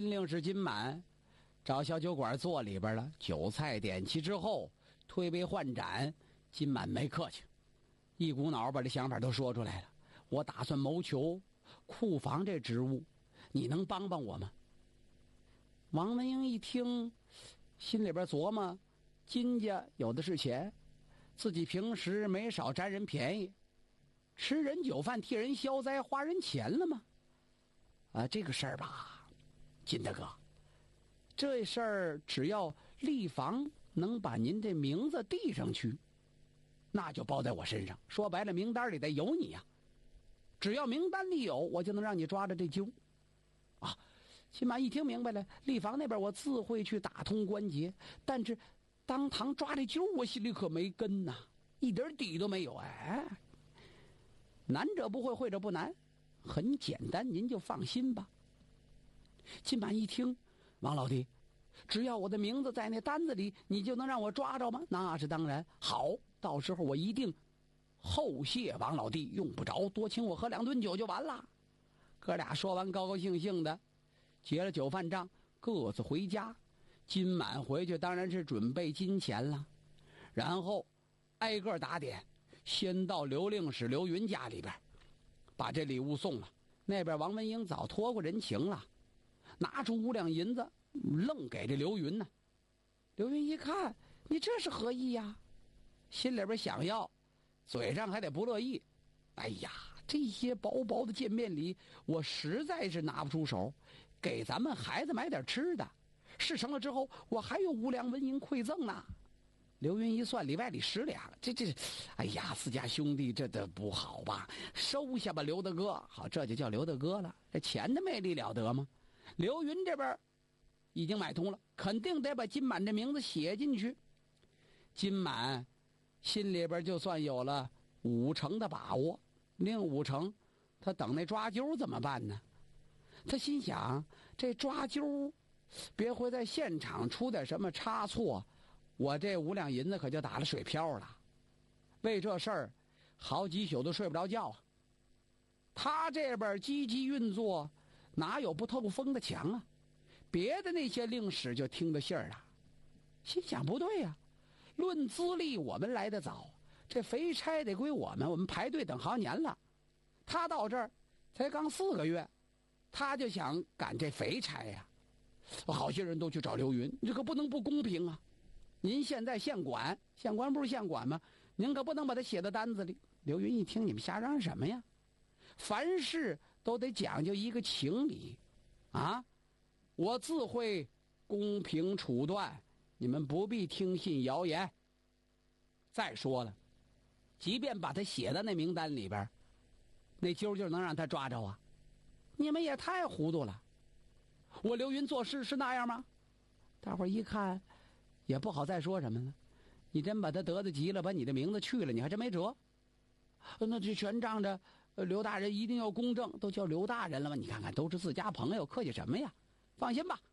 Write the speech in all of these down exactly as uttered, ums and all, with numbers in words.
金令是金满，找小酒馆坐里边了，酒菜点齐之后，推杯换盏，金满没客气，一股脑把这想法都说出来了。我打算谋求库房这职务，你能帮帮我吗？王文英一听，心里边琢磨，金家有的是钱，自己平时没少占人便宜，吃人酒饭替人消灾花人钱了吗？啊，这个事儿吧，金大哥，这事儿只要立房能把您这名字递上去，那就包在我身上。说白了，名单里得有你呀、啊。只要名单里有，我就能让你抓着这阄。啊，金满一听明白了，立房那边我自会去打通关节，但是当堂抓这阄，我心里可没根呐、啊，一点底都没有。哎，难者不会，会者不难，很简单，您就放心吧。金满一听，王老弟，只要我的名字在那单子里，你就能让我抓着吗？那是当然。好，到时候我一定后谢王老弟，用不着多请我喝两顿酒就完了。哥俩说完，高高兴兴的结了酒饭账，各自回家。金满回去当然是准备金钱了，然后挨个打点，先到刘令史刘云家里边把这礼物送了。那边王文英早托过人情了，拿出五两银子愣给这刘云呢。刘云一看，你这是何意呀？心里边想要，嘴上还得不乐意。哎呀，这些薄薄的见面礼，我实在是拿不出手，给咱们孩子买点吃的。事成了之后，我还有五两纹银馈赠呢。刘云一算，里外里十两，这这，哎呀，四家兄弟这这不好吧？收下吧，刘大哥。好，这就叫刘大哥了。这钱的魅力了得吗？刘云这边已经买通了，肯定得把金满这名字写进去。金满心里边就算有了五成的把握，另五成他等那抓阄怎么办呢？他心想，这抓阄别会在现场出点什么差错，我这五两银子可就打了水漂了。为这事儿好几宿都睡不着觉啊。他这边积极运作，哪有不透风的墙啊？别的那些令史就听着信儿了，心想不对呀、啊，论资历我们来得早，这肥差得归我们，我们排队等好几年了。他到这儿才刚四个月，他就想赶这肥差呀、啊。好些人都去找刘云，这可不能不公平啊！您现在县管，县管不是县管吗？您可不能把他写到单子里。刘云一听，你们瞎嚷什么呀？凡事都得讲究一个情理啊！我自会公平处断，你们不必听信谣言。再说了，即便把他写在那名单里边，那揪就能让他抓着啊？你们也太糊涂了！我刘云做事是那样吗？大伙儿一看也不好再说什么了。你真把他得罪急了，把你的名字去了，你还真没辙。那就全仗着刘大人一定要公正，都叫刘大人了吗？你看看，都是自家朋友，客气什么呀？放心吧。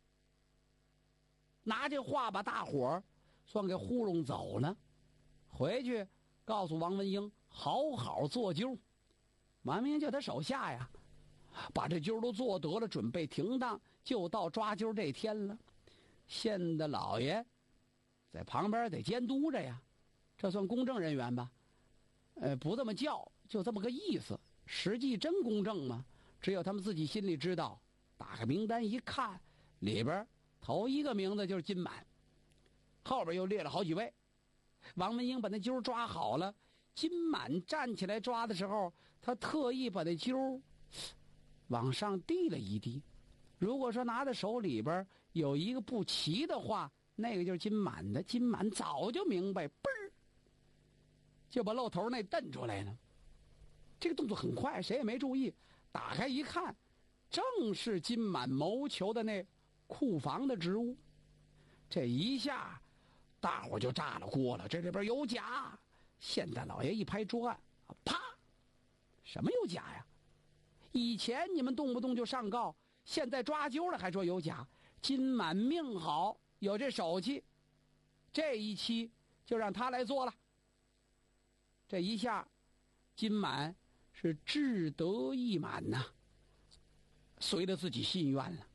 拿这话把大伙儿算给糊弄走了。回去告诉王文英好好做阄。王文英就他手下呀，把这阄都做得了，准备停当，就到抓阄这天了。县的老爷在旁边得监督着呀，这算公正人员吧？呃，不这么叫，就这么个意思。实际真公正吗？只有他们自己心里知道。打开名单一看，里边头一个名字就是金满，后边又列了好几位。王文英把那阄抓好了，金满站起来抓的时候，他特意把那阄往上递了一递。如果说拿在手里边有一个不齐的话，那个就是金满的。金满早就明白，嘣儿就把露头那瞪出来了。这个动作很快，谁也没注意。打开一看，正是金满谋求的那库房的职务。这一下大伙就炸了锅了，这里边有假！县大老爷一拍桌案，啪！什么有假呀？以前你们动不动就上告，现在抓阄了还说有假。金满命好，有这手气，这一期就让他来做了。这一下金满是志得意满呐、啊，随着自己心愿了。